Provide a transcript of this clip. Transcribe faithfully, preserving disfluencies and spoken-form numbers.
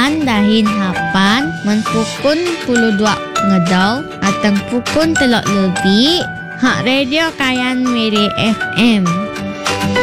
Apan dahin hapan manpukun puluh dua ngadaw at ang pukun telok lebi. Hak Radio Kayan Miri F M.